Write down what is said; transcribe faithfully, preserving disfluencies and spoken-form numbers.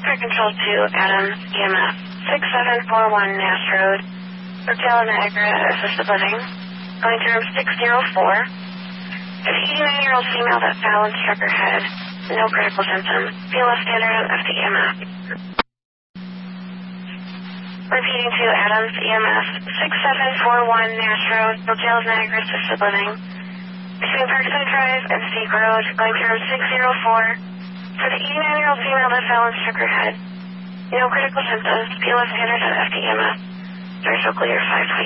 Fire Control to Adams E M S, six seven four one Nash Road, Hotel Niagara, Assisted Living, going to room six oh four. fifty-nine-year-old female that fell and struck her head, no critical symptoms, B L S standard on F T E M S. Repeating to Adams E M S, six seven four one Nash Road, Hotel Niagara, Assisted Living, between Parkside Drive and Steak Road, going to room six oh four. For the eighty-nine-year-old female that fell and struck her head, no critical symptoms, B L S standard on F T E M S. Dorsal clear five twenty.